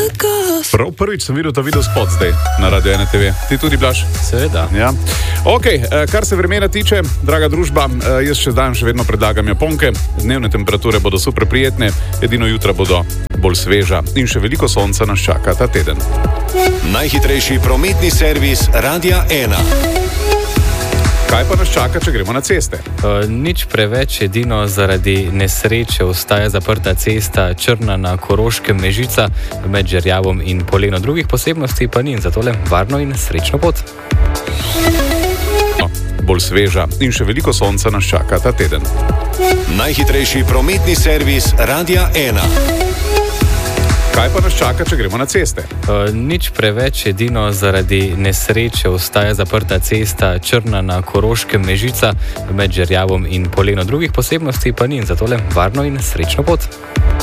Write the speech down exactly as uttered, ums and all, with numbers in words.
Prav prvič sem videl ta video spot zdaj na Radio ena te ve. Ti tudi, Blaž? Seveda. Ja. Ok, kar se vremena tiče, draga družba, jaz še dan še vedno predlagam japonke. Dnevne temperature bodo super prijetne, edino jutra bodo bolj sveža in še veliko sonca nas čaka ta teden. Najhitrejši prometni servis Radia ena. Kaj pa nas čaka, če gremo na ceste? Uh, nič preveč, edino zaradi nesreče ostaja zaprta cesta Črna na Koroškem Mežica med Žerjavom in Poleno. Drugih posebnosti pa ni, zato le varno in srečno pot. No, bolj sveža in še veliko sonca nas čaka ta teden. Najhitrejši prometni servis Radia ena. Kaj pa nas čaka, če gremo na ceste? Uh, nič preveč, edino zaradi nesreče ostaja zaprta cesta Črna na Koroškem Mežica med Žerjavom in Poleno. Drugih posebnosti pa ni, zato le varno in srečno pot.